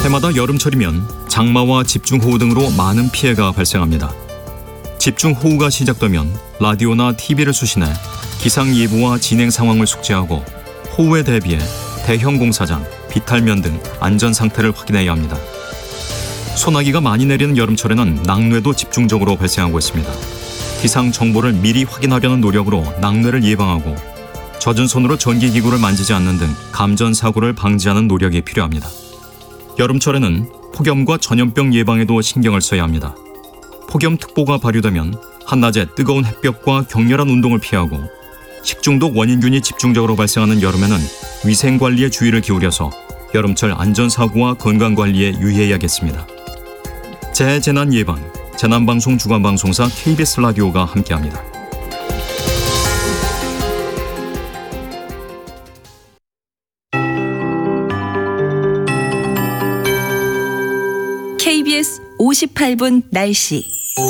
해마다 여름철이면 장마와 집중호우 등으로 많은 피해가 발생합니다. 집중호우가 시작되면 라디오나 TV를 수신해 기상예보와 진행 상황을 숙지하고 호우에 대비해 대형 공사장, 비탈면 등 안전 상태를 확인해야 합니다. 소나기가 많이 내리는 여름철에는 낙뢰도 집중적으로 발생하고 있습니다. 기상 정보를 미리 확인하려는 노력으로 낙뢰를 예방하고 젖은 손으로 전기기구를 만지지 않는 등 감전사고를 방지하는 노력이 필요합니다. 여름철에는 폭염과 전염병 예방에도 신경을 써야 합니다. 폭염특보가 발효되면 한낮에 뜨거운 햇볕과 격렬한 운동을 피하고 식중독 원인균이 집중적으로 발생하는 여름에는 위생관리에 주의를 기울여서 여름철 안전사고와 건강관리에 유의해야겠습니다. 재해재난 예방, 재난방송 주간방송사 KBS 라디오가 함께합니다. KBS 58분 날씨.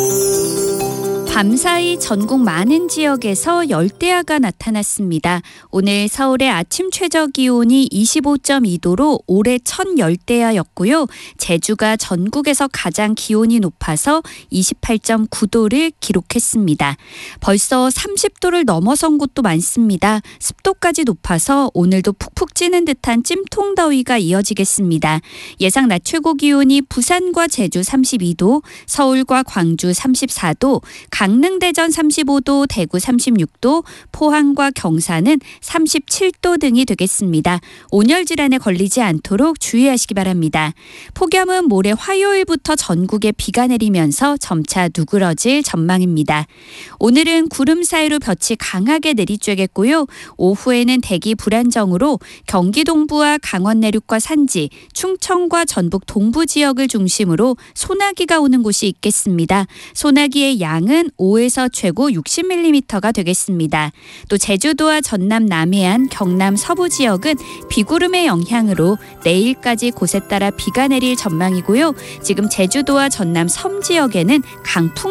밤사이 전국 많은 지역에서 열대야가 나타났습니다. 오늘 서울의 아침 최저기온이 25.2도로 올해 첫 열대야였고요. 제주가 전국에서 가장 기온이 높아서 28.9도를 기록했습니다. 벌써 30도를 넘어선 곳도 많습니다. 습도까지 높아서 오늘도 푹푹 찌는 듯한 찜통더위가 이어지겠습니다. 예상 낮 최고 기온이 부산과 제주 32도, 서울과 광주 34도, 강릉 대전 35도, 대구 36도, 포항과 경산은 37도 등이 되겠습니다. 온열 질환에 걸리지 않도록 주의하시기 바랍니다. 폭염은 모레 화요일부터 전국에 비가 내리면서 점차 누그러질 전망입니다. 오늘은 구름 사이로 볕이 강하게 내리쬐겠고요. 오후에는 대기 불안정으로 경기 동부와 강원 내륙과 산지, 충청과 전북 동부 지역을 중심으로 소나기가 오는 곳이 있겠습니다. 소나기의 양은 5에서 최고 60mm가 되겠습니다. 또 제주도와 전남 남해안, 경남 서부 지역은 비구름의 영향으로 내일까지 곳에 따라 비가 내릴 전망이고요. 지금 제주도와 전남 섬 지역에는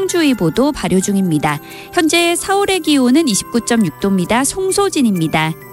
강풍주의보도 발효 중입니다. 현재 서울의 기온은 29.6도입니다. 송소진입니다.